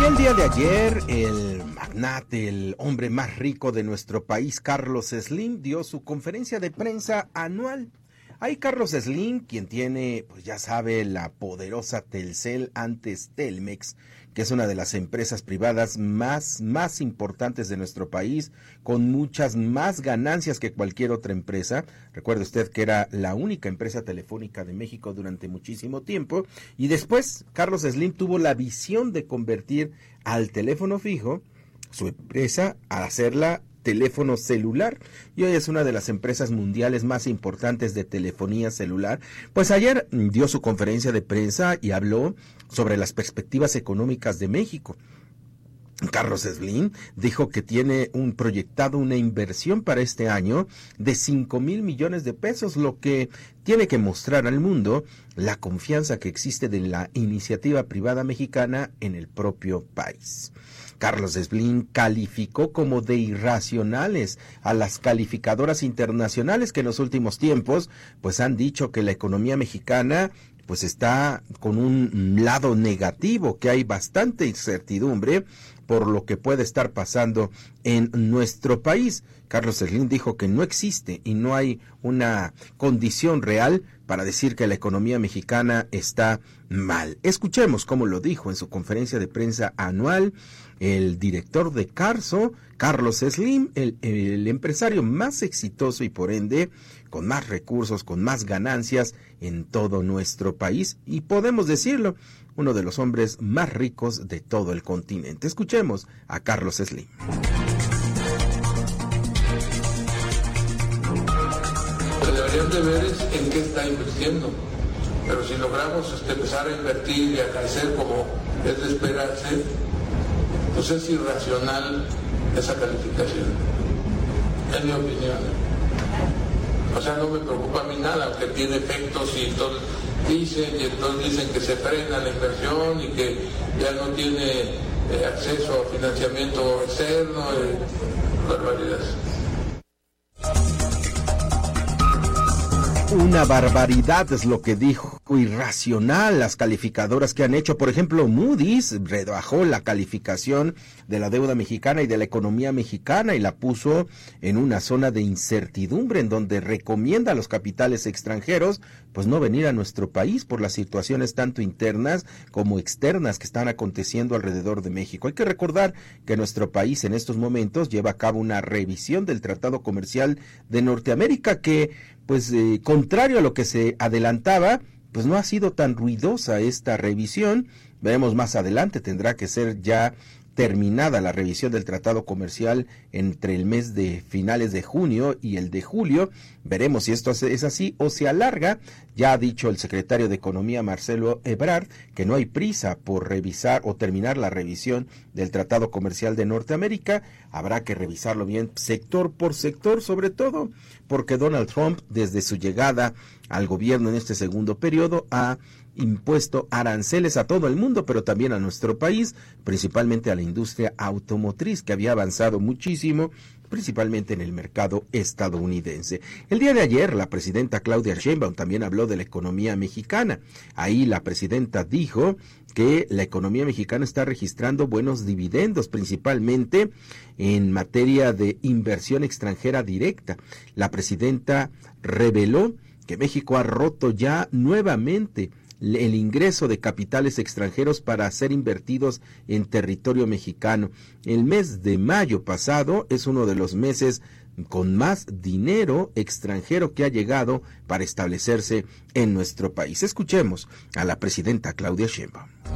el día de ayer, el magnate, el hombre más rico de nuestro país, Carlos Slim, dio su conferencia de prensa anual. Ahí Carlos Slim, quien tiene, pues ya sabe, la poderosa Telcel, antes Telmex, que es una de las empresas privadas más importantes de nuestro país, con muchas más ganancias que cualquier otra empresa. Recuerde usted que era la única empresa telefónica de México durante muchísimo tiempo, y después Carlos Slim tuvo la visión de convertir al teléfono fijo, su empresa, a hacerla teléfono celular, y hoy es una de las empresas mundiales más importantes de telefonía celular. Pues ayer dio su conferencia de prensa y habló sobre las perspectivas económicas de México. Carlos Slim dijo que tiene proyectado una inversión para este año de 5,000 millones de pesos, lo que tiene que mostrar al mundo la confianza que existe de la iniciativa privada mexicana en el propio país. Carlos Slim calificó como de irracionales a las calificadoras internacionales que en los últimos tiempos pues han dicho que la economía mexicana pues está con un lado negativo, que hay bastante incertidumbre por lo que puede estar pasando en nuestro país. Carlos Slim dijo que no existe y no hay una condición real para decir que la economía mexicana está mal. Escuchemos cómo lo dijo en su conferencia de prensa anual el director de Carso, Carlos Slim, el empresario más exitoso y por ende con más recursos, con más ganancias en todo nuestro país, y podemos decirlo, uno de los hombres más ricos de todo el continente. Escuchemos a Carlos Slim. Lo que deberían de ver es en qué está invirtiendo, pero si logramos empezar a invertir y a crecer como es de esperarse, pues es irracional esa calificación, en mi opinión. O sea, no me preocupa a mí nada, aunque tiene efectos y entonces dicen que se frena la inversión y que ya no tiene acceso a financiamiento externo, barbaridades. Una barbaridad es lo que dijo, irracional las calificadoras que han hecho. Por ejemplo, Moody's rebajó la calificación de la deuda mexicana y de la economía mexicana y la puso en una zona de incertidumbre, en donde recomienda a los capitales extranjeros pues no venir a nuestro país por las situaciones tanto internas como externas que están aconteciendo alrededor de México. Hay que recordar que nuestro país en estos momentos lleva a cabo una revisión del Tratado Comercial de Norteamérica que, pues contrario a lo que se adelantaba, pues no ha sido tan ruidosa esta revisión. Veremos más adelante, tendrá que ser ya terminada la revisión del Tratado Comercial entre el mes de finales de junio y el de julio. Veremos si esto es así o se alarga. Ya ha dicho el secretario de Economía, Marcelo Ebrard, que no hay prisa por revisar o terminar la revisión del Tratado Comercial de Norteamérica. Habrá que revisarlo bien sector por sector, sobre todo porque Donald Trump, desde su llegada al gobierno en este segundo periodo, ha impuesto aranceles a todo el mundo, pero también a nuestro país, principalmente a la industria automotriz, que había avanzado muchísimo, principalmente en el mercado estadounidense. El día de ayer, la presidenta Claudia Sheinbaum también habló de la economía mexicana. Ahí la presidenta dijo que la economía mexicana está registrando buenos dividendos, principalmente en materia de inversión extranjera directa. La presidenta reveló que México ha roto ya nuevamente el ingreso de capitales extranjeros para ser invertidos en territorio mexicano. El mes de mayo pasado es uno de los meses con más dinero extranjero que ha llegado para establecerse en nuestro país. Escuchemos a la presidenta Claudia Sheinbaum.